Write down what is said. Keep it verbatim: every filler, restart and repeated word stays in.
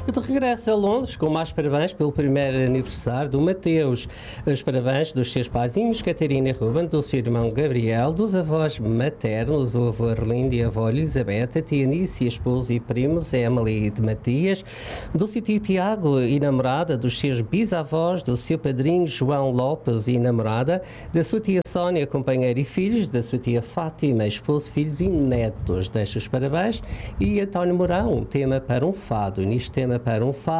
E de regresso a Londres, com mais parabéns pelo primeiro aniversário do Mateus. Os parabéns dos seus paizinhos, Catarina e Ruben, do seu irmão Gabriel, dos avós maternos, o avô Arlindo e a avó Elizabeth, a tia Nice, a esposa e primos, Emily e de Matias, do seu tio Tiago e namorada, dos seus bisavós, do seu padrinho João Lopes e namorada, da sua tia Sónia, companheira e filhos, da sua tia Fátima, esposo, filhos e netos. Deixo os parabéns. E António Mourão, um tema para um fado. Neste tema para um fado,